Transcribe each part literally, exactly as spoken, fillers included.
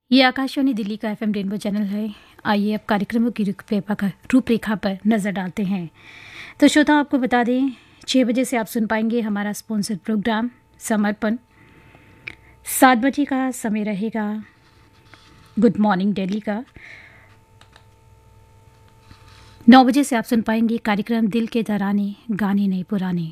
ये आकाशवाणी दिल्ली का FM rainbow channel है। आइए अब कार्यक्रमों की रूपरेखा पर रूपरेखा पर नज़र डालते हैं। तो श्रोता आपको बता दें, छः बजे से आप सुन पाएंगे हमारा स्पॉन्सर प्रोग्राम समर्पण। सात बजे का समय रहेगा गुड मॉर्निंग दिल्ली का। नौ बजे से आप सुन पाएंगे कार्यक्रम दिल के तराने गाने नए पुराने।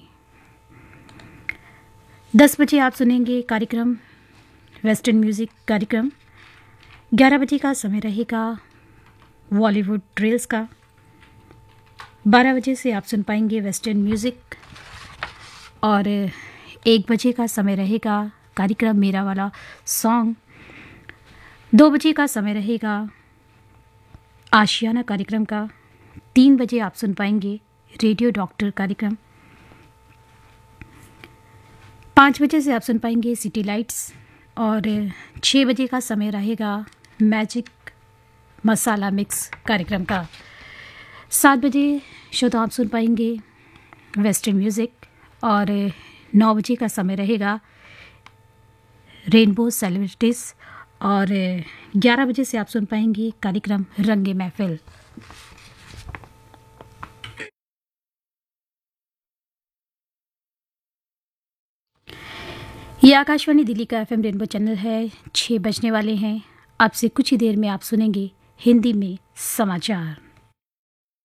दस बजे आप सुनेंगे कार्यक्रम वेस्टर्न म्यूज़िक कार्यक्रम। ग्यारह बजे का समय रहेगा बॉलीवुड ट्रेल्स का। बारह बजे से आप सुन पाएंगे वेस्टर्न म्यूज़िक और एक बजे का समय रहेगा कार्यक्रम मेरा वाला सॉन्ग। दो बजे का समय रहेगा आशियाना कार्यक्रम का। तीन बजे आप सुन पाएंगे रेडियो डॉक्टर कार्यक्रम। पाँच बजे से आप सुन पाएंगे सिटी लाइट्स और छः बजे का समय रहेगा मैजिक मसाला मिक्स कार्यक्रम का। सात बजे श्रोता आप सुन पाएंगे वेस्टर्न म्यूज़िक और नौ बजे का समय रहेगा रेनबो सेलिब्रिटीज़ और ग्यारह बजे से आप सुन पाएंगे कार्यक्रम रंगे महफिल। ये आकाशवाणी दिल्ली का एफएम रेनबो चैनल है। छः बजने वाले हैं। अब से कुछ ही देर में आप सुनेंगे हिंदी में समाचार।